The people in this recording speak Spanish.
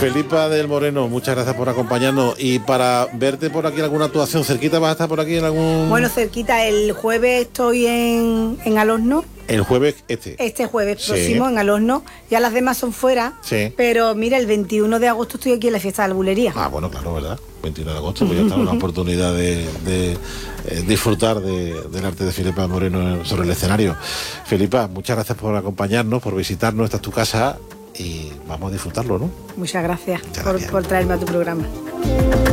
Felipa del Moreno, muchas gracias por acompañarnos. Y para verte por aquí en alguna actuación, cerquita, ¿vas a estar por aquí en algún...? Bueno, cerquita, el jueves estoy en Al Horno. El jueves Este jueves próximo en Al Horno. Ya las demás son fuera. Sí. Pero mira, el 21 de agosto estoy aquí en la fiesta de la bulería. Ah, bueno, claro, ¿verdad? 21 de agosto, pues ya está una oportunidad de disfrutar del arte de Felipa Moreno sobre el escenario. Felipa, muchas gracias por acompañarnos, por visitarnos. Esta es tu casa y vamos a disfrutarlo, ¿no? Muchas gracias por traerme a tu programa.